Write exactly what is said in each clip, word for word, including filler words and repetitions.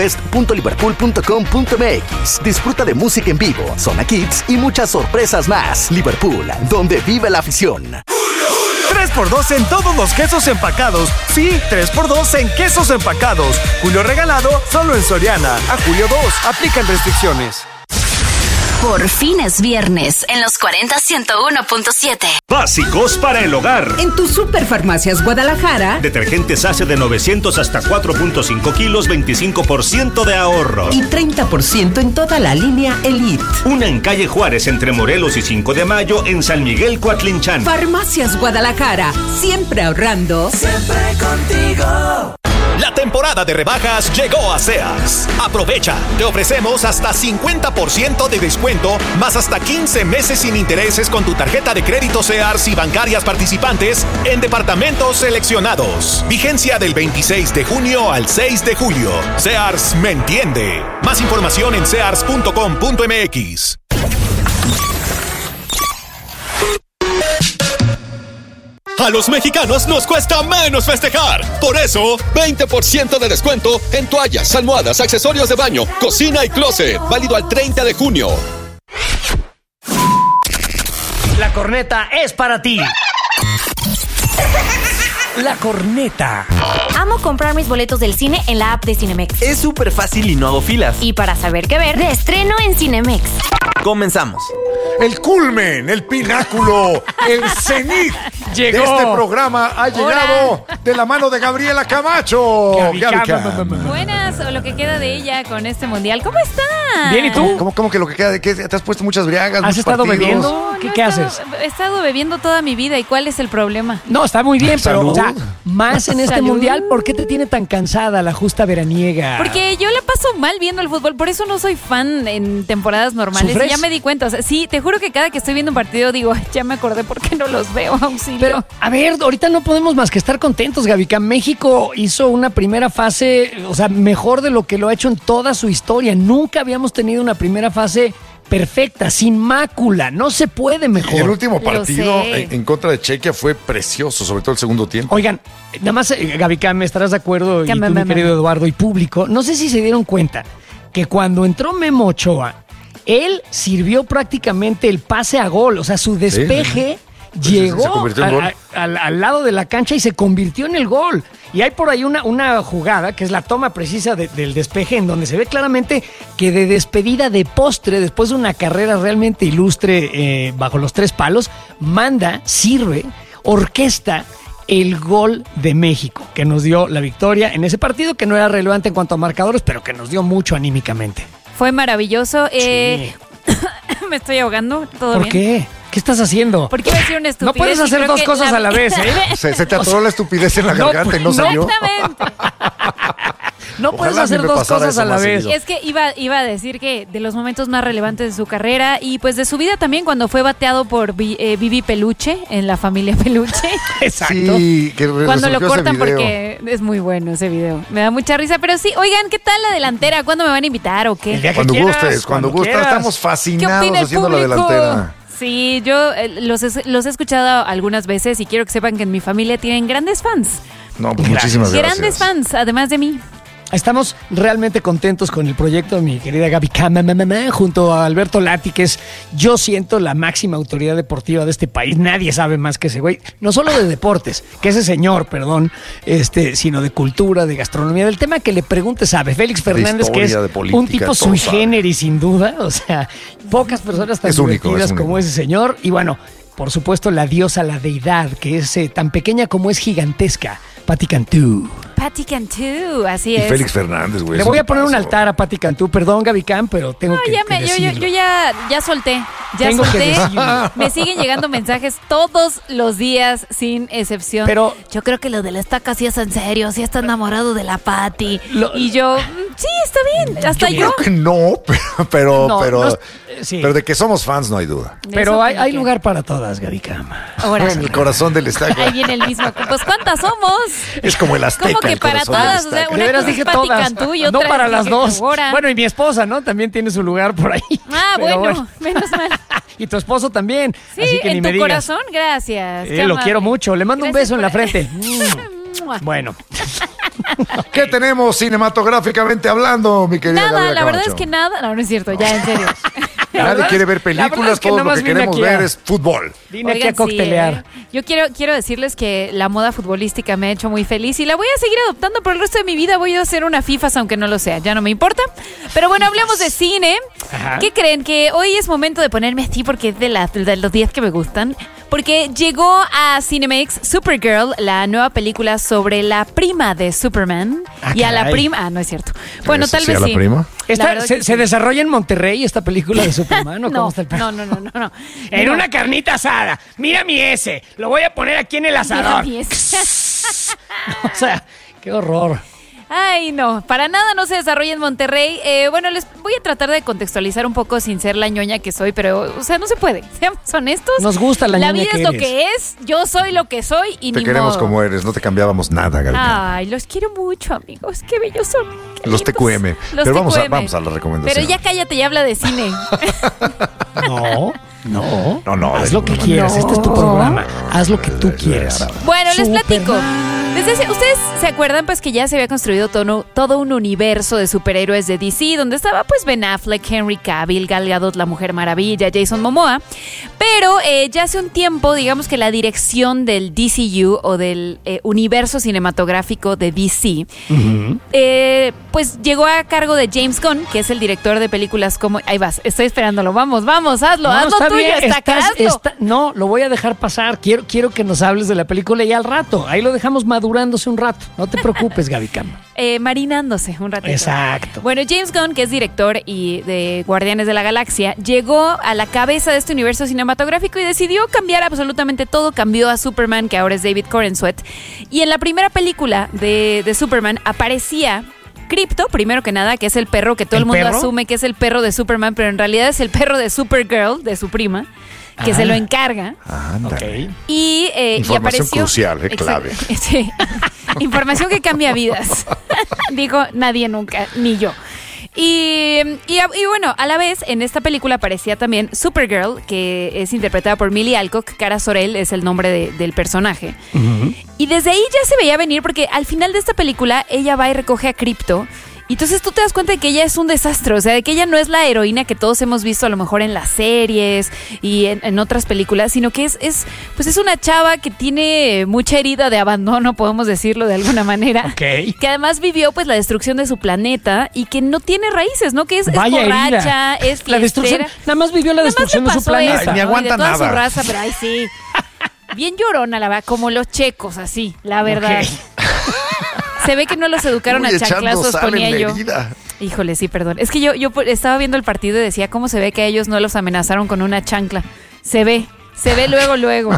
fest punto liverpool punto com punto m x. Disfruta de música en vivo, Zona Kids y muchas sorpresas más. Liverpool, donde vive la afición. tres por dos en todos los quesos empacados. Sí, tres por dos en quesos empacados. Julio regalado solo en Soriana. A julio dos. Aplican restricciones. Por fin es viernes en los cuarenta ciento uno punto siete. Básicos para el hogar. En tu Superfarmacias Guadalajara. Detergentes Ace de novecientos hasta cuatro punto cinco kilos, veinticinco por ciento de ahorro. Y treinta por ciento en toda la línea Elite. Una en calle Juárez entre Morelos y cinco de mayo en San Miguel Coatlinchán. Farmacias Guadalajara. Siempre ahorrando. Siempre contigo. La temporada de rebajas llegó a Sears. Aprovecha, te ofrecemos hasta cincuenta por ciento de descuento, más hasta quince meses sin intereses con tu tarjeta de crédito Sears y bancarias participantes en departamentos seleccionados. Vigencia del veintiséis de junio al seis de julio. Sears me entiende. Más información en sears punto com punto m x. A los mexicanos nos cuesta menos festejar. Por eso, veinte por ciento de descuento en toallas, almohadas, accesorios de baño, cocina y closet. Válido al treinta de junio. La corneta es para ti. La corneta. Amo comprar mis boletos del cine en la app de Cinemex. Es súper fácil y no hago filas. Y para saber qué ver, de estreno en Cinemex. Comenzamos. El culmen, el pináculo, el cenit Llegó. de este programa ha llegado Hola. de la mano de Gabriela Camacho. Gaby Gaby Cam. Cam. Buenas, o lo que queda de ella con este mundial. ¿Cómo está? Bien, ¿y tú? ¿Cómo, cómo que lo que queda de qué? ¿Te has puesto muchas briagas? ¿Has muchos estado partidos? bebiendo? No, ¿Qué, no qué he haces? estado- He estado bebiendo toda mi vida. ¿Y cuál es el problema? No, está muy bien, pero Salud. o sea, más en este Salud. mundial, ¿por qué te tiene tan cansada la justa veraniega? Porque yo la paso mal viendo el fútbol, por eso no soy fan en temporadas normales. ¿Sufres? Y ya me di cuenta, o sea, sí, te juro que cada que estoy viendo un partido digo, "Ay, ya me acordé por qué no los veo, auxilio". Pero, a ver, ahorita no podemos más que estar contentos, Gavica. México hizo una primera fase, o sea, mejor de lo que lo ha hecho en toda su historia. Nunca habíamos tenido una primera fase perfecta, sin mácula. No se puede mejor. Y el último Lo partido sé. en, en contra de Chequia fue precioso, sobre todo el segundo tiempo. Oigan, nada más, eh, Gavica, me estarás de acuerdo, y Que tú, me- mi me- querido me- Eduardo, y público, no sé si se dieron cuenta que cuando entró Memo Ochoa, él sirvió prácticamente el pase a gol, o sea, su despeje Sí. llegó Se convirtió en a- gol. a- al, al lado de la cancha y se convirtió en el gol. Y hay por ahí una, una jugada, que es la toma precisa de- del despeje, en donde se ve claramente que de despedida de postre, después de una carrera realmente ilustre eh, bajo los tres palos, manda, sirve, orquesta el gol de México, que nos dio la victoria en ese partido, que no era relevante en cuanto a marcadores, pero que nos dio mucho anímicamente. Fue maravilloso. Eh, me estoy ahogando, ¿todo ¿Por bien? qué? ¿Qué estás haciendo? Porque iba a decir una estupidez. No puedes y hacer creo dos que cosas la- a la vez, ¿eh? Se, se te atoró la estupidez en la No, garganta y no no. salió. Exactamente. No puedes Ojalá a mí hacer me dos pasara cosas eso a la más vez. seguido. Es que iba, iba a decir que de los momentos más relevantes de su carrera y pues de su vida también cuando fue bateado por Vi- eh, Vivi Peluche en la familia Peluche. Exacto. Sí, que Cuando lo resurgió ese cortan video. porque es muy bueno ese video. Me da mucha risa, pero sí, oigan, ¿qué tal la delantera? ¿Cuándo me van a invitar o qué? El día que Cuando quieras, gustes, cuando, cuando gustes. quieras. Estamos ¿Qué fascinados opina el haciendo la público? delantera. Sí, yo eh, los, he, los he escuchado algunas veces y quiero que sepan que en mi familia tienen grandes fans. No, pues muchísimas gracias. Grandes fans, además de mí. Estamos realmente contentos con el proyecto de mi querida Gaby Cam, junto a Alberto Lati, que es, yo siento, la máxima autoridad deportiva de este país. Nadie sabe más que ese güey. No solo de deportes, que ese señor, perdón, este, sino de cultura, de gastronomía. Del tema que le pregunte sabe. Félix Fernández, historia, que es de política, un tipo todo sui sabe. generis, sin duda. O sea, pocas personas tan Es único, divertidas es único. como ese señor. Y bueno, por supuesto, la diosa, la deidad, que es eh, tan pequeña como es gigantesca, Patti Cantú. Patti Cantú, así Y es. Félix Fernández, güey. Le es voy un a poner un tipazo. altar a Patti Cantú. Perdón, Gaby Cam, pero tengo No, que, ya que me, yo, yo, decirlo. yo ya, ya solté, ya Tengo que solté. decirlo. Me siguen llegando mensajes todos los días, sin excepción. Pero- yo creo que lo de la estaca sí es en serio, sí está enamorado de la Patti. Lo- Y yo, mm, sí, está bien, hasta Yo yo. creo que no, pero, pero, No, pero, no es- sí. pero de que somos fans no hay duda. De Pero eso hay, como hay que- lugar para todas, Gaby Cam. Ahora, En el corazón del estaca. ahí viene el mismo. Pues ¿cuántas somos? Es como el azteca. ¿Cómo que el para corazón del todas? O sea, estaca. una De veras cosa es dije Patti todas. Cantú y No otra para es las Dije dos. Ahora. Bueno, y mi esposa, ¿no? También tiene su lugar por ahí. Ah, Pero bueno, menos mal. Y tu esposo también. Sí, Así que ni en me tu digas. corazón, gracias. Eh, qué lo amable. quiero mucho. Le mando un Gracias beso en la por- frente. Mm. Bueno. ¿Qué tenemos cinematográficamente hablando, mi querida Nada, Gabriela la verdad Camacho? es que nada. No, no es cierto, ya, en serio. Nadie quiere ver películas, es que todo lo nomás que vine queremos aquí a- ver es fútbol. Vine aquí Oigan, a coctelear. sí, ¿eh? Yo quiero, quiero decirles que la moda futbolística me ha hecho muy feliz y la voy a seguir adoptando por el resto de mi vida. Voy a hacer una FIFA, aunque no lo sea, ya no me importa. Pero bueno, hablemos de cine. Ajá. ¿Qué creen? Que hoy es momento de ponerme así porque es de, la- de los diez que me gustan. Porque llegó a Cinemex Supergirl, la nueva película sobre la prima de Superman. Ah, y a la caray. prima... Ah, no es cierto. Bueno, ¿Eso tal sí, vez a la sí. prima? La Esta- verdad se, que se sí. desarrolla en Monterrey esta película de Superman? ¿O cómo No, está el pedo? no, no, no, no, no. En No. una carnita asada. Mira mi S. Lo voy a poner aquí en el asador. Mira, es- O sea, qué horror. Ay, no, para nada no se desarrolla en Monterrey. Eh, bueno, les voy a tratar de contextualizar un poco sin ser la ñoña que soy, pero, o sea, no se puede. Seamos honestos. Nos gusta la ñoña vida que es lo eres. que es, yo soy lo que soy y Te ni queremos modo. como eres, no te cambiábamos nada, Gabriela. Ay, los quiero mucho, amigos. Qué bellos son. Qué Los lindos. T Q M. Los Pero vamos a, T Q M. vamos a la recomendación. Pero ya cállate y habla de cine. No, no. No, no, Haz de lo que ninguna quieras. manera. Este es tu programa. Haz lo que tú quieras. Bueno, les Superman. platico. Desde hace- ¿Ustedes se acuerdan pues que ya se había construido todo, todo un universo de superhéroes de D C donde estaba pues Ben Affleck, Henry Cavill, Gal Gadot, la Mujer Maravilla, Jason Momoa? Pero eh, ya hace un tiempo, digamos que la dirección del D C U o del eh, universo cinematográfico de D C, eh, pues llegó a cargo de James Gunn, que es el director de películas como... Ahí vas, estoy esperándolo. Vamos, vamos, hazlo, No, hazlo está tuyo, bien, está estás- hazlo. está- no, lo voy a dejar pasar. Quiero, quiero que nos hables de la película y al rato. Ahí lo dejamos madurándose un rato. No te preocupes, Gaby Cam. Eh, marinándose un ratito. Exacto. Bueno, James Gunn, que es director y de Guardianes de la Galaxia, llegó a la cabeza de este universo cinematográfico y decidió cambiar absolutamente todo. Cambió a Superman, que ahora es David Corenswet. Y en la primera película de, de Superman aparecía Crypto, primero que nada, que es el perro que todo el, ¿El mundo perro? asume que es el perro de Superman, pero en realidad es el perro de Supergirl, de su prima, que Ah. se lo encarga. Ándale. Y, eh, y Información apareció, crucial, eh, Exacto. clave. Sí. Información que cambia vidas. Digo, nadie nunca, ni yo. Y, y, y bueno, a la vez, en esta película aparecía también Supergirl, que es interpretada por Millie Alcock. Cara Sorel es el nombre de- del personaje. Y desde ahí ya se veía venir, porque al final de esta película ella va y recoge a Crypto. Y entonces tú te das cuenta de que ella es un desastre, o sea, de que ella no es la heroína que todos hemos visto a lo mejor en las series y en, en otras películas, sino que es, es, pues es una chava que tiene mucha herida de abandono, podemos decirlo de alguna manera. Ok. Que además vivió pues la destrucción de su planeta y que no tiene raíces, ¿no? Que es, es Vaya borracha, herida. es La destrucción. fiestera. Nada más vivió la Nada más destrucción le de su pasó planeta. eso, Ay, ni ¿no? aguanta Y de toda nada. su raza, pero ay sí. Bien llorona la va, como los checos, así, la verdad. Ok. Se ve que no los educaron Uy, a echando chanclazos, sal en ponía la yo. herida. Híjole, sí, perdón. Es que yo, yo estaba viendo el partido y decía cómo se ve que a ellos no los amenazaron con una chancla. Se ve, se ve luego, luego.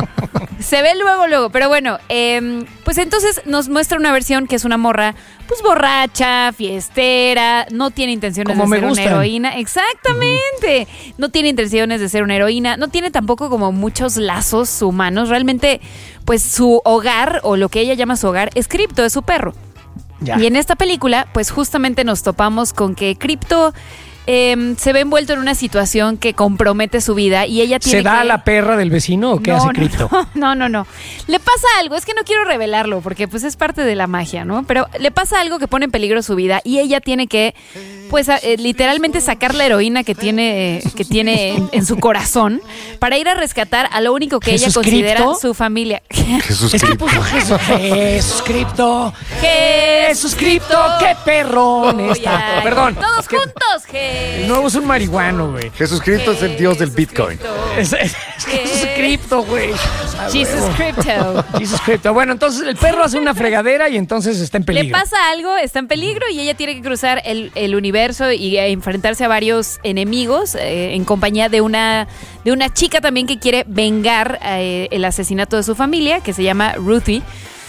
Se ve luego, luego. Pero bueno, eh, pues entonces nos muestra una versión que es una morra, pues borracha, fiestera, no tiene intenciones Como de me ser gustan. una heroína. Exactamente. No tiene intenciones de ser una heroína. No tiene tampoco como muchos lazos humanos. Realmente, pues su hogar, o lo que ella llama su hogar, es Crypto, es su perro. Ya. Y en esta película, pues justamente nos topamos con que Crypto eh, se ve envuelto en una situación que compromete su vida y ella tiene ¿Se da que... a la perra del vecino o qué No, hace no, Crypto? No, no, no, no. Le pasa algo, es que no quiero revelarlo porque pues es parte de la magia, ¿no? Pero le pasa algo que pone en peligro su vida y ella tiene que, pues a- eh, literalmente sacar la heroína que tiene, que tiene en, en su corazón para ir a rescatar a lo único que ella ¿Jesús considera Crypto? su familia. Jesús Es que Cristo. puso Jesús. Jesús Crypto. Jesús Crypto, qué perrón está. Ay, Perdón. Todos Es que juntos, Je- el nuevo es un marihuano, güey. Jesús Cristo es el dios del Jesús Bitcoin. Cristo. Es, es- es Jesús Crypto, güey. A Jesus huevo. Crypto. Jesus Crypto. Bueno, entonces el perro hace una fregadera y entonces está en Le peligro. pasa algo, está en peligro y ella tiene que cruzar el, el universo y eh, enfrentarse a varios enemigos eh, en compañía de una, de una chica también que quiere vengar eh, el asesinato de su familia, que se llama Ruthie.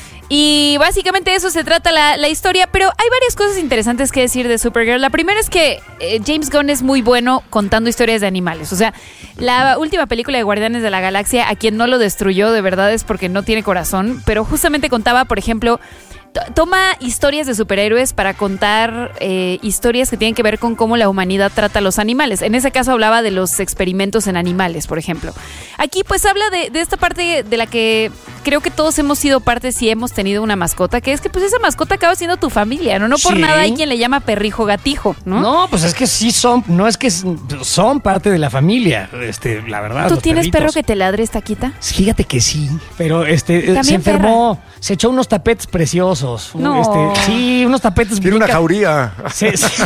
Y básicamente de eso se trata la, la historia, pero hay varias cosas interesantes que decir de Supergirl. La primera es que eh, James Gunn es muy bueno contando historias de animales. O sea, la última película de Guardianes de la Galaxia, a quien no lo destruyó de verdad es porque no tiene corazón, pero justamente contaba, por ejemplo, t- toma historias de superhéroes para contar eh, historias que tienen que ver con cómo la humanidad trata a los animales. En ese caso hablaba de los experimentos en animales, por ejemplo. Aquí pues habla de, de esta parte de la que creo que todos hemos sido parte si hemos tenido una mascota, que es que pues esa mascota acaba siendo tu familia, ¿no? No por Sí. nada hay quien le llama perrijo gatijo, ¿no? No, pues es que sí son, no es que son parte de la familia, este, la verdad. ¿Tú los tienes perritos. perro que te ladre, Taquita? Fíjate que sí, pero este También se enfermó, se echó unos tapetes preciosos. No. Este, sí, unos tapetes. Tiene una bien ca- jauría. Se- se-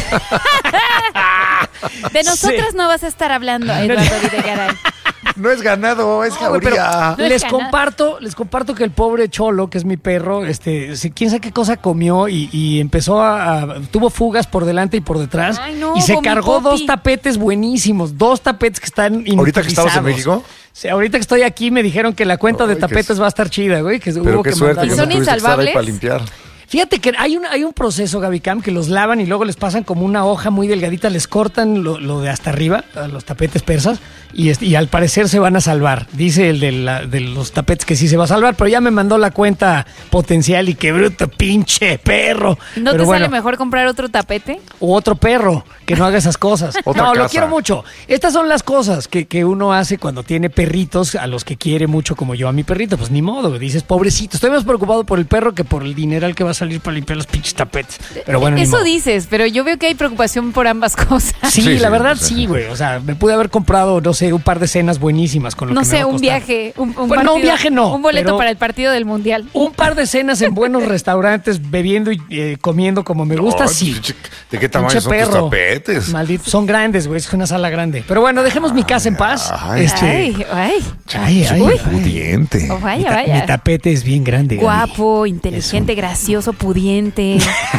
De nosotras Sí. no vas a estar hablando, Eduardo Videgaray. No es ganado, es No, güey, pero jauría. No es les ganado. comparto, les comparto que el pobre Cholo, que es mi perro, este, se- quién sabe qué cosa comió y, y empezó a, a- tuvo fugas por delante y por detrás. Ay, no, y se Gomi cargó Popi. dos tapetes buenísimos, dos tapetes que están ¿Ahorita que estabas en inutilizados. México? Sí, ahorita que estoy aquí me dijeron que la cuenta de Ay, qué tapetes su- va a estar chida, güey. Que Pero hubo qué que suerte mandar- que ¿Y no son tuviste que estar ahí insalvables? para limpiar. Fíjate que hay un, hay un proceso, Gaby Cam, que los lavan y luego les pasan como una hoja muy delgadita, les cortan lo, lo de hasta arriba, a los tapetes persas, y, este- y al parecer se van a salvar. Dice el de, la- de los tapetes que sí se va a salvar, pero ya me mandó la cuenta potencial y qué bruto, pinche perro. ¿No Pero te bueno, sale mejor comprar otro tapete? o otro perro que no haga esas cosas. Otra no, lo casa. quiero mucho. Estas son las cosas que, que uno hace cuando tiene perritos a los que quiere mucho, como yo a mi perrito. Pues ni modo, dices, pobrecito. Estoy más preocupado por el perro que por el dineral que va a salir para limpiar los pinches tapetes. Pero bueno, ni Eso modo. dices, pero yo veo que hay preocupación por ambas cosas. Sí, Sí, la sí, verdad sí. sí, güey. O sea, me pude haber comprado, no sé, un par de cenas buenísimas con lo No que me sé, va a un costar. viaje, un, un Bueno, no, un partido- viaje no, Un boleto pero- para el partido del Mundial. Un par de cenas en buenos restaurantes, bebiendo y eh, comiendo como me gusta, No, sí. pinche- ¿De qué tamaño Pinche son tus perro. tapetes? Maldito, son grandes, güey, es una sala grande. Pero bueno, dejemos mi casa en paz. Ay. Este, Ay, ay. ay, ay, Uy, ay. pudiente. Oh, Mi, vaya, ta- vaya. mi tapete es bien grande. Gaby. Guapo, inteligente, gracioso, pudiente.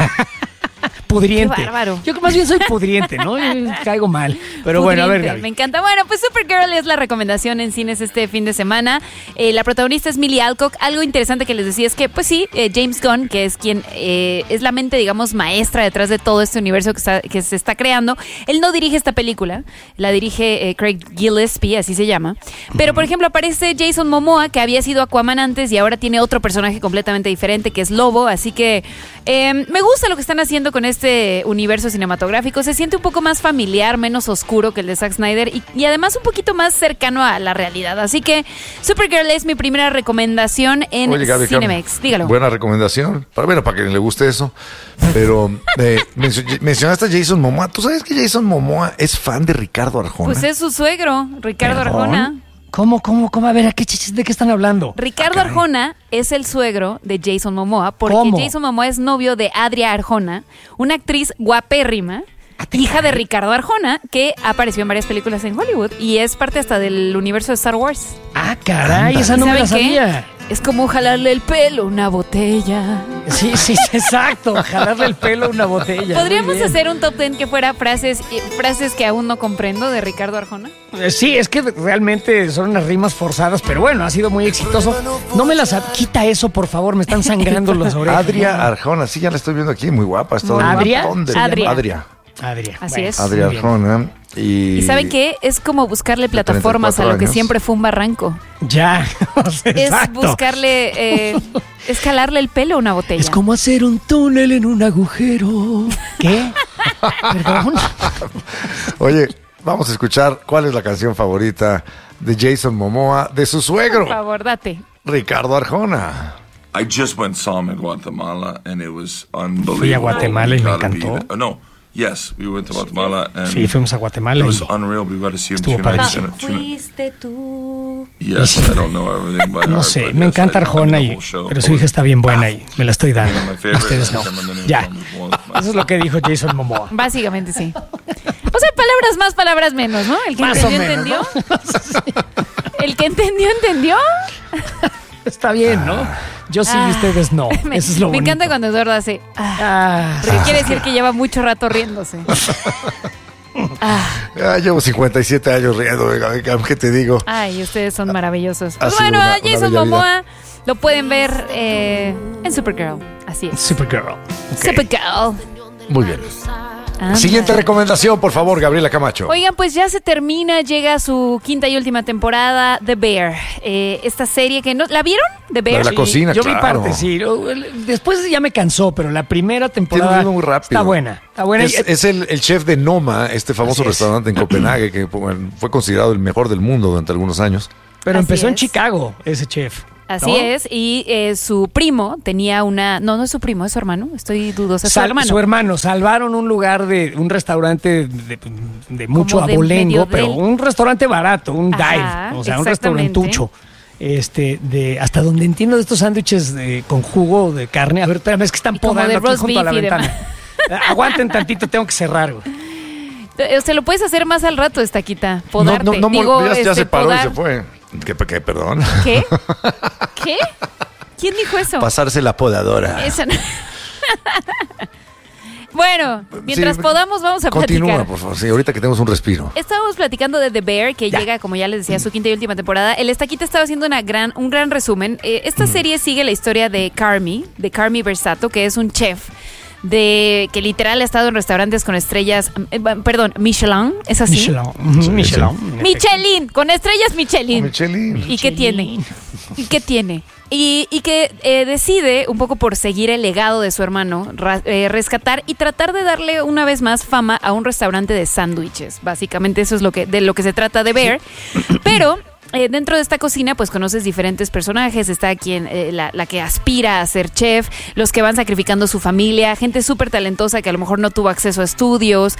Pudriente. Qué bárbaro. Yo más bien soy pudriente, ¿no? Yo caigo mal. Pero bueno, a ver, Pudriente, Gaby. me encanta. Bueno, pues Supergirl es la recomendación en cines este fin de semana. Eh, la protagonista es Millie Alcock. Algo interesante que les decía es que, pues sí, eh, James Gunn, que es quien eh, es la mente, digamos, maestra detrás de todo este universo que, está- que se está creando, él no dirige esta película. La dirige eh, Craig Gillespie, así se llama. Pero, por ejemplo, aparece Jason Momoa, que había sido Aquaman antes y ahora tiene otro personaje completamente diferente, que es Lobo. Así que eh, me gusta lo que están haciendo con este universo cinematográfico. Se siente un poco más familiar, menos oscuro que el de Zack Snyder y, y además un poquito más cercano a la realidad. Así que Supergirl es mi primera recomendación en Oye, Gaby, Cinemex. Cam, Dígalo. Buena recomendación. Para, bueno, para quien le guste eso. Pero eh, mencio- mencionaste a Jason Momoa. ¿Tú sabes que Jason Momoa es fan de Ricardo Arjona? Pues es su suegro, Ricardo ¿Perdón? Arjona. ¿Cómo, cómo, cómo? A ver, ¿a qué chichis, de qué están hablando? Ricardo Ah, caray. Arjona es el suegro de Jason Momoa porque ¿Cómo? Jason Momoa es novio de Adria Arjona, una actriz guapérrima, hija de Ricardo Arjona, que apareció en varias películas en Hollywood y es parte hasta del universo de Star Wars. Ah, caray, esa no me la ¿Saben qué? sabía. Es como jalarle el pelo a una botella. Sí, sí, exacto. Jalarle el pelo a una botella. ¿Podríamos Muy bien. hacer un top ten que fuera frases eh, frases que aún no comprendo de Ricardo Arjona? Eh, Sí, es que realmente son unas rimas forzadas, pero bueno, ha sido muy exitoso. No me las... ha- Quita eso, por favor, me están sangrando las orejas. Adria Arjona, sí, ya la estoy viendo aquí, muy guapa. Está Muy ¿Adria? Adria. Adria. Adria. Así Bueno, es. Adria muy bien. Arjona. Y, ¿Y saben qué? Es como buscarle De plataformas a treinta y cuatro lo que años. siempre fue un barranco. Ya, o sea, Es exacto. buscarle, eh, escalarle el pelo a una botella. Es como hacer un túnel en un agujero. ¿Qué? Perdón. Oye, vamos a escuchar cuál es la canción favorita de Jason Momoa, de su Por suegro, favor, date. Ricardo Arjona. I just went saw him in Guatemala and it was unbelievable. Fui a Guatemala y me We gotta be encantó. there. Oh, no, yes, we went to Guatemala and Sí, fuimos a Guatemala it y was unreal. We got to see him estuvo two nights. padrísimo. in a- two ni- Fuiste tú. Yes, I don't know everything by No heart, sé, but me yes, encanta I- I Arjona, mean, the y, whole show. pero su hija está bien buena y me la estoy dando. My favorite, Ustedes I no. can't remember the name Ya. of it, was my- Eso es lo que dijo Jason Momoa. Básicamente sí. O sea, palabras más, palabras menos, ¿no? El que Más o entendió, menos, entendió. El que entendió, entendió. Está bien, ¿no? Yo sí y Ah. ustedes no. Me, Eso es lo me bonito. encanta cuando Eduardo hace. Ah, Ah, porque quiere decir que lleva mucho rato riéndose. Ah, Ya llevo cincuenta y siete años riendo, venga, venga, ¿qué te digo? ay, ustedes son maravillosos. Ha Pues sido bueno, una- a una Jason bella Momoa lo pueden ver eh, en Supergirl. Así es. Supergirl. Ok. Supergirl. Muy bien. Anda. Siguiente recomendación, por favor, Gabriela Camacho. Oigan, pues ya se termina, llega su quinta y última temporada, The Bear. Eh, esta serie que no... ¿La vieron? The Bear. La de la Sí, cocina, yo claro. vi parte, sí. Después ya me cansó, pero la primera temporada Tiene un ritmo muy rápido. está buena. Está buena. Es, es el, el chef de Noma, este famoso Así es. restaurante en Copenhague, que bueno, fue considerado el mejor del mundo durante algunos años. Pero Así empezó en es. Chicago, ese chef. Así ¿no? es, y eh, su primo tenía una... No, no es su primo, es su hermano. Estoy dudosa, es su Sal- hermano. Su hermano, salvaron un lugar de un restaurante de, de mucho Como de abolengo, medio pero del- un restaurante barato, un Ajá, dive, o sea, un exactamente. restaurantucho. Este, de, hasta donde entiendo de estos sándwiches de- con jugo de carne. A ver, espérame, es que están Y como podando de aquí roast junto a la beef y ventana. Aguanten tantito, tengo que cerrar, güey. Eh, Se lo puedes hacer más al rato, Estaquita. No, Podarte. no, no, Digo, ya, ya este, se paró podar. y se fue. ¿Qué, qué perdón? ¿Qué? ¿Qué? ¿Quién dijo eso? Pasarse la podadora. Esa no- Bueno, mientras Sí, podamos, vamos a Continúa, platicar. por favor. Sí, ahorita que tenemos un respiro. Estábamos platicando de The Bear, que Ya. llega, como ya les decía, a su quinta y última temporada. El Estaquita estaba haciendo una gran, un gran resumen. Eh, esta serie sigue la historia de Carmi, de Carmi Versato, que es un chef de que literal ha estado en restaurantes con estrellas, eh, perdón, Michelin, ¿es así? Michelin. ujú, Sí, Michelin. sí. en efecto. Michelin, con estrellas Michelin. Michelin. ¿Y qué tiene? ¿Y qué tiene? Y, y que eh, decide, un poco por seguir el legado de su hermano, ra- eh, rescatar y tratar de darle una vez más fama a un restaurante de sándwiches. Básicamente eso es lo que, de lo que se trata de Bear. Pero eh, dentro de esta cocina pues conoces diferentes personajes. Está quien, eh, la, la que aspira a ser chef, los que van sacrificando su familia, gente súper talentosa que a lo mejor no tuvo acceso a estudios.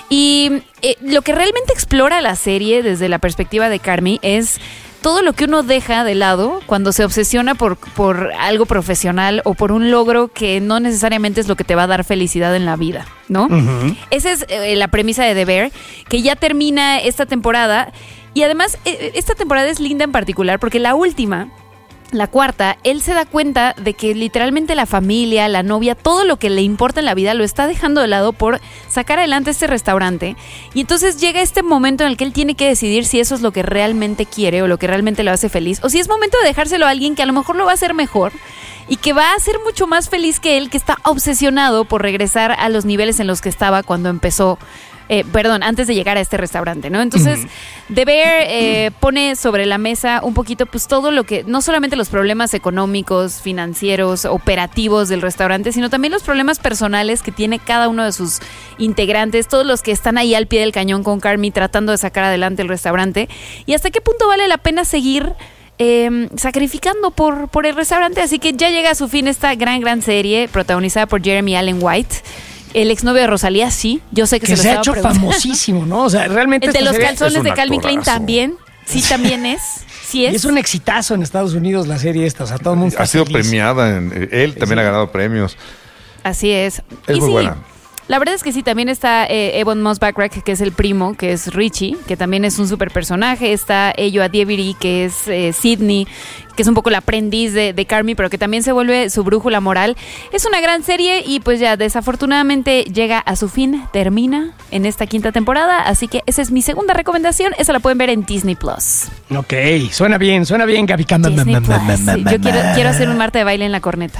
Y eh, lo que realmente explora la serie desde la perspectiva de Carmi es todo lo que uno deja de lado cuando se obsesiona por, por algo profesional o por un logro que no necesariamente es lo que te va a dar felicidad en la vida, ¿no? Ujú. Esa es eh, la premisa de The Bear, que ya termina esta temporada. Y además, eh, esta temporada es linda en particular porque la última, la cuarta, él se da cuenta de que literalmente la familia, la novia, todo lo que le importa en la vida lo está dejando de lado por sacar adelante este restaurante. Y entonces llega este momento en el que él tiene que decidir si eso es lo que realmente quiere o lo que realmente lo hace feliz, o si es momento de dejárselo a alguien que a lo mejor lo va a hacer mejor y que va a ser mucho más feliz que él, que está obsesionado por regresar a los niveles en los que estaba cuando empezó. Eh, perdón, antes de llegar a este restaurante, ¿no? Entonces, uh-huh. The Bear eh, pone sobre la mesa un poquito, pues todo lo que, no solamente los problemas económicos, financieros, operativos del restaurante, sino también los problemas personales que tiene cada uno de sus integrantes, todos los que están ahí al pie del cañón con Carmi tratando de sacar adelante el restaurante, y hasta qué punto vale la pena seguir Eh, sacrificando por, por el restaurante. Así que ya llega a su fin esta gran, gran serie protagonizada por Jeremy Allen White. El exnovio de Rosalía, sí. Yo sé que, Que se, se lo ha estaba hecho preguntando. famosísimo, ¿no? O sea, realmente El de esta los serie- calzones de Calvin Klein actorazo. también. Sí, también es. Sí es. Y es un exitazo en Estados Unidos la serie esta. O sea, todo el mundo está Ha sido feliz. premiada. En, él también Sí. ha ganado premios. Así es. Es Y muy sí, buena. la verdad es que sí, también está eh, Evan Moss Backrack, que es el primo, que es Richie, que también es un super personaje. Está Eyo Adieviri, que es eh, Sidney, que es un poco la aprendiz de, de Carmi, pero que también se vuelve su brújula moral. Es una gran serie y pues ya desafortunadamente llega a su fin, termina en esta quinta temporada, así que esa es mi segunda recomendación. Esa la pueden ver en Disney Plus. Ok, suena bien, suena bien, Gaby. Disney Plus. Sí, yo quiero, quiero hacer un Marta de baile en la corneta.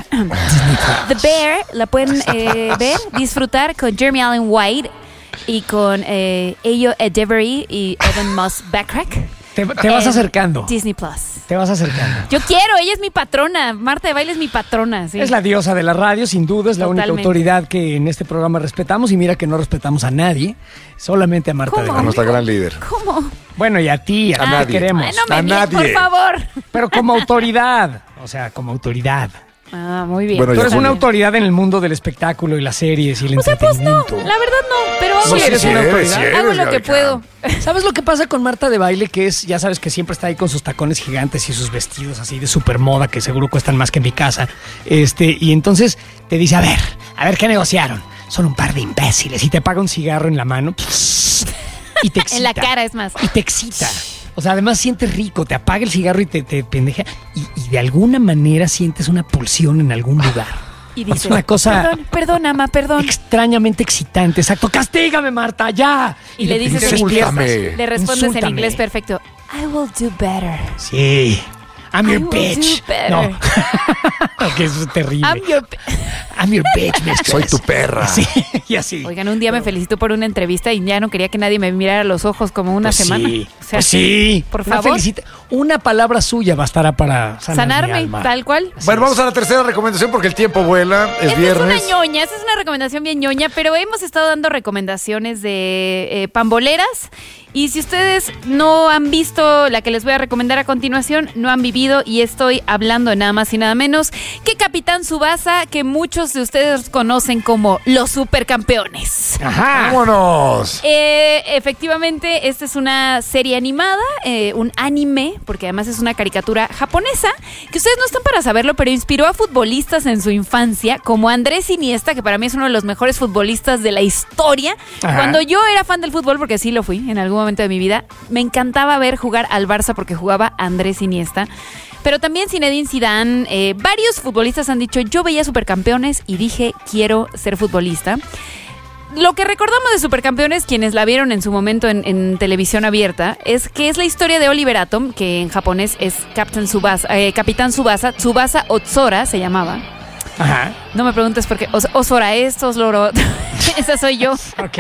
The Bear la pueden eh, ver, disfrutar con Jeremy Allen White y con eh, Eyo Edivery y Evan Moss Backrack. Te, te vas en acercando. Disney Plus. Te vas acercando. Yo quiero, ella es mi patrona. Marta de baile es mi patrona. Sí. Es la diosa de la radio, sin duda, es la única Totalmente. autoridad que en este programa respetamos. Y mira que no respetamos a nadie, solamente a Marta ¿Cómo? de A Baile. nuestra gran líder. ¿Cómo? Bueno, y a ti, a, A ti nadie. te queremos. Ay, no me A digas, nadie. por favor. Pero como autoridad, o sea, como autoridad. Ah, muy bien. Bueno, Tú ya eres con- una autoridad en el mundo del espectáculo y las series y el O sea, pues no, entretenimiento. la verdad no, pero hago, Sí, eres una autoridad. hago lo que puedo. ¿Sabes lo que pasa con Marta de Baile? Que es, ya sabes que siempre está ahí con sus tacones gigantes y sus vestidos así de super moda que seguro cuestan más que en mi casa. Este, y entonces te dice, a ver, a ver qué negociaron. Son un par de imbéciles y te paga un cigarro en la mano y te excita. En la cara, es más. Y te excita. O sea, además sientes rico, te apaga el cigarro y te, te pendeja. Y, y de alguna manera sientes una pulsión en algún lugar. Y Es dice, una cosa perdón, perdón, ama, perdón. extrañamente excitante. Exacto. Castígame, Marta, ya. Y le dices en Insúltame. inglés, le respondes Insúltame. en inglés perfecto. I will do better. Sí. I'm I your will bitch. do better. No. Que eso es terrible. I'm your, I'm your bitch, mistress. Soy tu perra. Sí, y así. Oigan, un día me felicitó por una entrevista y ya no quería que nadie me mirara a los ojos como una Pues semana. Sí, O sea, pues sí. por Una favor. felicita- Una palabra suya bastará para sanar mi Sanarme, alma. tal cual. Bueno, vamos a la tercera recomendación porque el tiempo vuela. Es Esta viernes. es una ñoña, esta es una recomendación bien ñoña, pero hemos estado dando recomendaciones de eh, pamboleras. Y si ustedes no han visto la que les voy a recomendar a continuación, no han vivido, y estoy hablando de nada más y nada menos que Capitán Tsubasa, que muchos de ustedes conocen como los supercampeones. Ajá. ¡Vámonos! Eh, efectivamente, esta es una serie animada, eh, un anime, porque además es una caricatura japonesa, que ustedes no están para saberlo, pero inspiró a futbolistas en su infancia, como Andrés Iniesta, que para mí es uno de los mejores futbolistas de la historia. Ajá. Cuando yo era fan del fútbol, porque sí lo fui en algún momento de mi vida, me encantaba ver jugar al Barça porque jugaba Andrés Iniesta. Pero también Zinedine Zidane, eh, varios futbolistas han dicho, yo veía Supercampeones y dije, quiero ser futbolista. Lo que recordamos de Supercampeones, quienes la vieron en su momento en, en televisión abierta, es que es la historia de Oliver Atom, que en japonés es Captain Tsubasa, eh, Capitán Tsubasa, Tsubasa Otsora se llamaba. Ajá. No me preguntes por qué, Os- Osora esto, Osloro, esa soy yo. Ok.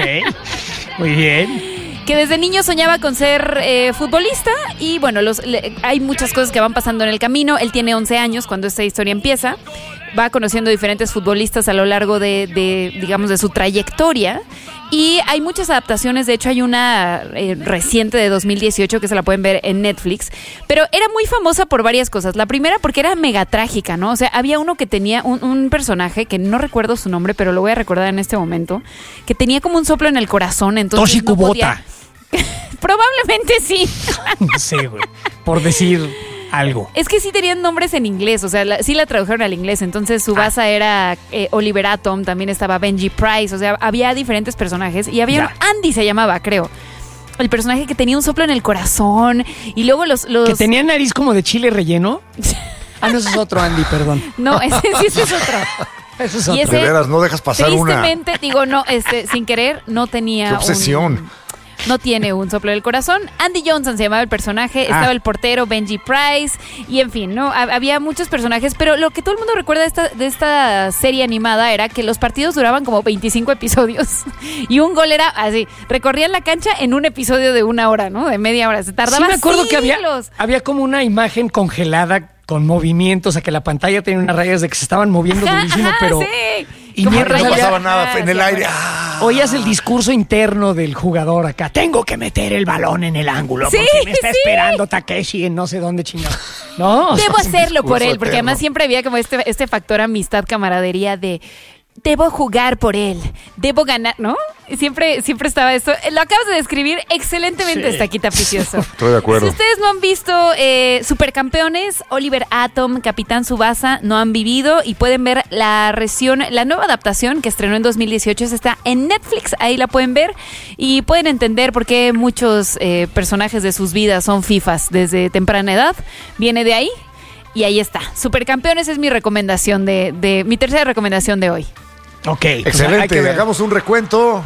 Muy bien. Que desde niño soñaba con ser eh, futbolista y bueno, los, le, hay muchas cosas que van pasando en el camino. Él tiene once años cuando esta historia empieza. Va conociendo diferentes futbolistas a lo largo de, de digamos, de su trayectoria. Y hay muchas adaptaciones. De hecho, hay una eh, reciente de dos mil dieciocho que se la pueden ver en Netflix. Pero era muy famosa por varias cosas. La primera porque era mega trágica, ¿no? O sea, había uno que tenía un, un personaje que no recuerdo su nombre, pero lo voy a recordar en este momento, que tenía como un soplo en el corazón. Entonces Toshi no podía- Kubota. Probablemente sí. No sé, güey. Por decir algo. Es que sí tenían nombres en inglés, o sea, la- sí la tradujeron al inglés. Entonces Tsubasa Ah. era eh, Oliver Atom, también estaba Benji Price, o sea, había diferentes personajes. Y había Ya. un Andy se llamaba, creo. El personaje que tenía un soplo en el corazón. Y luego los... los... Que tenía nariz como de chile relleno. Ah, no, ese es otro Andy, perdón. No, ese sí ese es otro. Ese es Y otro. ese- De veras, no dejas pasar una. Tristemente, digo, no, este, sin querer, no tenía Qué obsesión. un- no tiene un soplo del corazón. Andy Johnson se llamaba el personaje, Ah. estaba el portero Benji Price, y en fin, ¿no? Hab- Había muchos personajes, pero lo que todo el mundo recuerda de esta, de esta serie animada era que los partidos duraban como veinticinco episodios. Y un gol era así, recorrían la cancha en un episodio de una hora, ¿no? De media hora. Se tardaba Sí, me acuerdo que había, siglos. había como una imagen congelada con movimientos, o sea, que la pantalla tenía unas rayas de que se estaban moviendo Ajá, durísimo, ajá, pero... sí. Y Como mientras No rayas- pasaba nada en el sí, aire. bueno. Ah. Oías el discurso interno del jugador acá. Tengo que meter el balón en el ángulo Sí, porque me está sí. esperando Takeshi en no sé dónde chingado. No, o sea, Debo es un hacerlo por discurso él, porque eterno. además siempre había como este, este factor amistad, camaradería de debo jugar por él, debo ganar, ¿no? Siempre, siempre estaba esto. Lo acabas de describir excelentemente, Sí. Taquita Picioso. Estoy de acuerdo. Si ustedes no han visto eh, Supercampeones, Oliver Atom, Capitán Tsubasa, no han vivido y pueden ver la versión, la nueva adaptación que estrenó en dos mil dieciocho, esa está en Netflix, ahí la pueden ver y pueden entender por qué muchos eh, personajes de sus vidas son fifas desde temprana edad. Viene de ahí y ahí está. Supercampeones es mi recomendación de, de mi tercera recomendación de hoy. ok. pues hay que Excelente. ver. Hagamos un recuento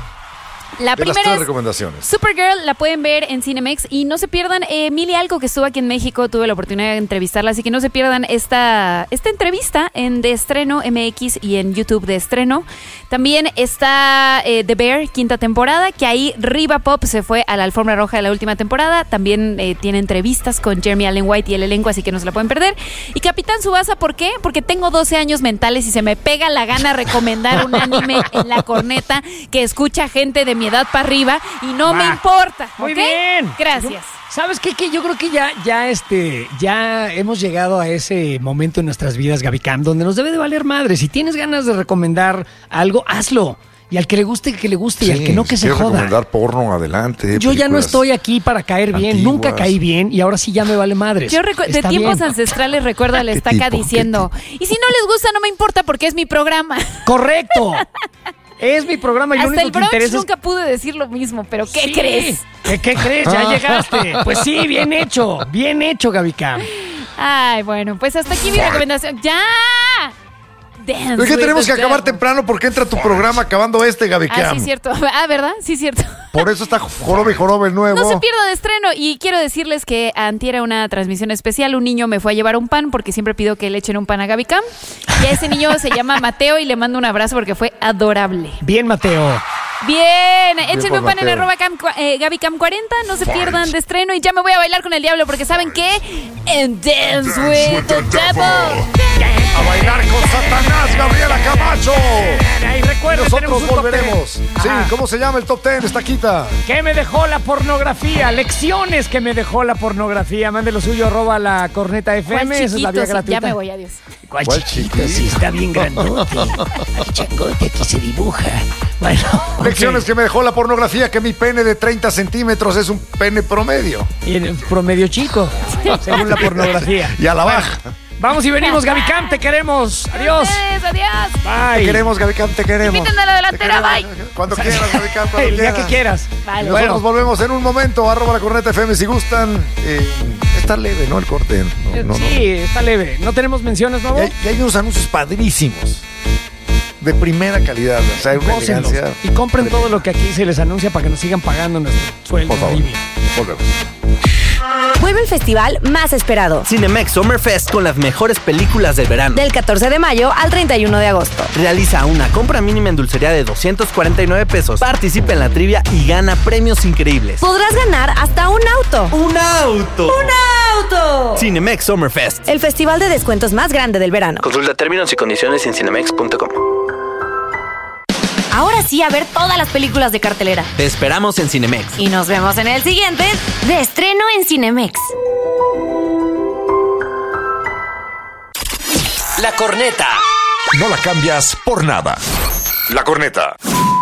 La de las primera tres es recomendaciones. Supergirl, la pueden ver en Cinemex y no se pierdan eh, Emilia Alco, que estuvo aquí en México, tuve la oportunidad de entrevistarla, así que no se pierdan esta, esta entrevista en De Estreno M X y en YouTube de Estreno. También está eh, The Bear, quinta temporada, que ahí Riva Pop se fue a la alfombra roja de la última temporada. También eh, tiene entrevistas con Jeremy Allen White y el elenco, así que no se la pueden perder. Y Capitán Tsubasa, ¿por qué? Porque tengo doce años mentales y se me pega la gana recomendar un anime en la corneta que escucha gente de mi edad para arriba y no me Va. importa. Muy ¿ok? bien. Gracias. ¿Sabes qué? Que yo creo que ya, ya, este, ya hemos llegado a ese momento en nuestras vidas, Gabicam, donde nos debe de valer madre. Si tienes ganas de recomendar algo, hazlo. Y al que le guste, que le guste. y al que no, que si se quieres joda. recomendar porno, adelante. Yo ya no películas estoy aquí para caer bien. antiguas. Nunca caí bien y ahora sí ya me vale madres. Yo recu- de Está tiempos bien. ancestrales recuerdo a la ¿Qué estaca tipo? ¿Qué diciendo, y si no les gusta no me importa porque es mi programa. ¡Correcto! Es mi programa y lo Hasta único el que brunch interesa es... nunca pude decir lo mismo, pero ¿qué Sí. crees? ¿Qué, qué crees? Ya llegaste. Pues sí, bien hecho. Bien hecho, Gabicam. Ay, bueno, pues hasta aquí mi recomendación. ¡Ya! Dance Es que with tenemos the que acabar devil. temprano porque entra tu programa acabando este, Gaby Ah, Cam. sí, cierto. Ah, ¿verdad? Sí, cierto. Por eso está Joroba y Joroba el nuevo. No se pierda de estreno. Y quiero decirles que antier era una transmisión especial. Un niño me fue a llevar un pan porque siempre pido que le echen un pan a Gaby Cam. Y a ese niño se llama Mateo y le mando un abrazo porque fue adorable. Bien, Mateo. Bien, échenme un pan en Mateo. arroba cam, eh, Gaby Cam cuarenta. No se pierdan de estreno. Y ya me voy a bailar con el diablo porque ¿saben qué? En Dance with the Devil. A bailar con Satanás, Gabriela Camacho. Y recuerden, Nosotros tenemos un top volveremos. ten. Sí, Ajá. ¿cómo se llama el top ten? Está quita. ¿Qué me dejó la pornografía? Lecciones que me dejó la pornografía. Mande lo suyo, arroba la corneta F ¿Cuál M. Esa es la chiquito? vía Sí, gratuita. ya me voy, adiós. ¿Cuál, ¿Cuál chiquito? chiquito? Sí, está bien grandote. El changote aquí se dibuja. Bueno, ok. Lecciones que me dejó la pornografía, que mi pene de treinta centímetros es un pene promedio. Y en promedio chico, según la pornografía. Y a la baja. Vamos y venimos, Gaby Cam, te queremos. Adiós. Adiós, adiós. Te Bye. queremos, Gaby Cam, te queremos. Invítenme a la delantera, Te bye. queremos. Cuando quieras, Gaby Cam, cuando El día quieras. que quieras. Vale. Nosotros Bueno. nos volvemos en un momento. Arroba la corneta F M si gustan. Eh, está leve, ¿no? El corte. No, no, Sí, está leve. ¿No tenemos menciones, no. nuevo? Y hay, y hay unos anuncios padrísimos. De primera calidad. O sea, una Gócenlos. elegancia. Y compren todo lo que aquí se les anuncia para que nos sigan pagando nuestro sueldo Por favor. horrible. Volvemos. Vuelve el festival más esperado. Cinemex Summer Fest con las mejores películas del verano. Del catorce de mayo al treinta y uno de agosto. Realiza una compra mínima en dulcería de doscientos cuarenta y nueve pesos. Participa en la trivia y gana premios increíbles. Podrás ganar hasta un auto. ¡Un auto! ¡Un auto! Cinemex Summer Fest. El festival de descuentos más grande del verano. Consulta términos y condiciones en cinemex punto com. Ahora sí, a ver todas las películas de cartelera. Te esperamos en Cinemex. Y nos vemos en el siguiente de estreno en Cinemex. La corneta. No la cambias por nada. La corneta.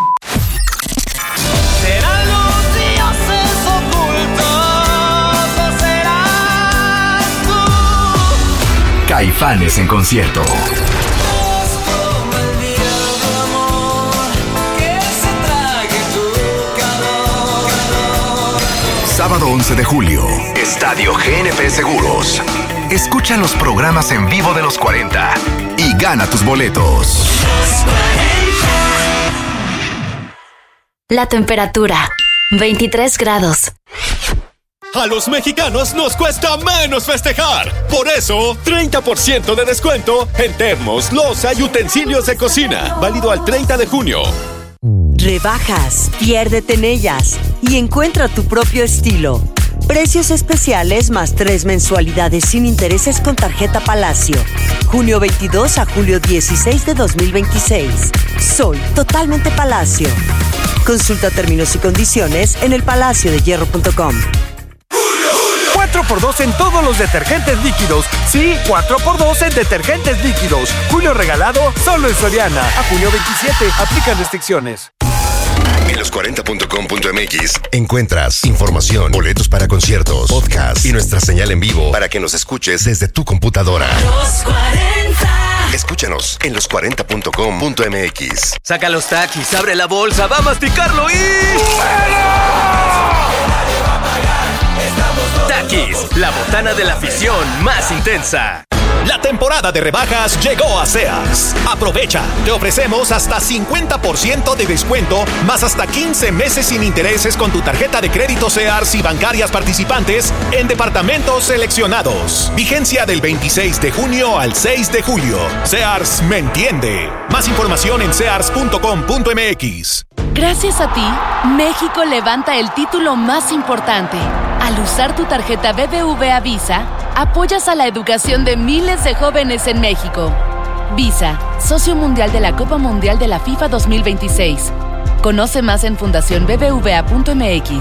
Serán los dioses ocultos o serás tú. Caifanes en concierto. Sábado once de julio, Estadio G N P Seguros. Escucha los programas en vivo de los cuarenta y gana tus boletos. La temperatura, veintitrés grados. A los mexicanos nos cuesta menos festejar. Por eso, treinta por ciento de descuento en termos, loza y utensilios de cocina. Válido al treinta de junio. Rebajas, piérdete en ellas y encuentra tu propio estilo. Precios especiales más tres mensualidades sin intereses con tarjeta Palacio. Junio veintidós a julio dieciséis de dos mil veintiséis. Soy totalmente Palacio. Consulta términos y condiciones en el palacio de hierro punto com. cuatro por dos en todos los detergentes líquidos. Sí, cuatro por dos en detergentes líquidos. Julio regalado solo en Soriana. A julio veintisiete. Aplican restricciones. En los cuarenta punto com punto m x encuentras información, boletos para conciertos, podcast y nuestra señal en vivo para que nos escuches desde tu computadora. Los cuarenta. Escúchanos en los cuarenta punto com punto m x. Saca los taxis, abre la bolsa, va a masticarlo y... Takis, la botana de la afición más intensa. La temporada de rebajas llegó a Sears. Aprovecha, te ofrecemos hasta cincuenta por ciento de descuento, más hasta quince meses sin intereses con tu tarjeta de crédito Sears y bancarias participantes en departamentos seleccionados. Vigencia del veintiséis de junio al seis de julio. Sears me entiende. Más información en sears punto com punto m x. Gracias a ti, México levanta el título más importante. Al usar tu tarjeta B B V A Visa, apoyas a la educación de miles de jóvenes en México. Visa, socio mundial de la Copa Mundial de la FIFA dos mil veintiséis. Conoce más en fundación b b v a punto m x.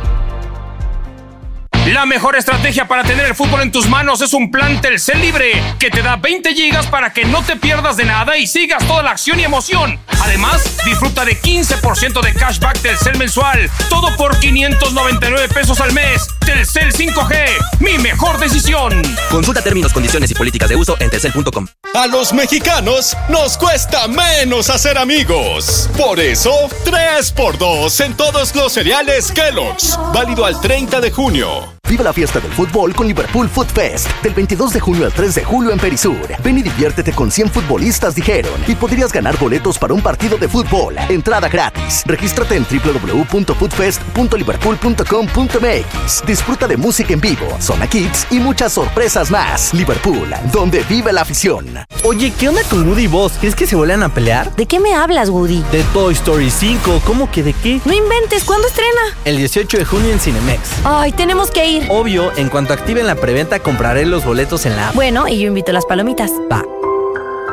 La mejor estrategia para tener el fútbol en tus manos es un plan Telcel Libre que te da veinte gigas para que no te pierdas de nada y sigas toda la acción y emoción. Además, disfruta de quince por ciento de cashback Telcel mensual. Todo por quinientos noventa y nueve pesos al mes. Telcel cinco G, mi mejor decisión. Consulta términos, condiciones y políticas de uso en telcel punto com. A los mexicanos nos cuesta menos hacer amigos. Por eso, tres por dos en todos los cereales Kellogg's. Válido al treinta de junio. Vive la fiesta del fútbol con Liverpool Food Fest. Del veintidós de junio al tres de julio en Perisur. Ven y diviértete con cien futbolistas, dijeron. Y podrías ganar boletos para un partido de fútbol. Entrada gratis. Regístrate en doble u doble u doble u punto foodfest punto liverpool punto com punto m x. Disfruta de música en vivo, Zona Kids y muchas sorpresas más. Liverpool, donde vive la afición. Oye, ¿qué onda con Woody y Buzz? ¿Crees que se vuelvan a pelear? ¿De qué me hablas, Woody? De Toy Story cinco. ¿Cómo que de qué? No inventes, ¿cuándo estrena? El dieciocho de junio en Cinemex. Ay, tenemos que ir. Obvio, en cuanto activen la preventa compraré los boletos en la app. Bueno, y yo invito las palomitas. Va.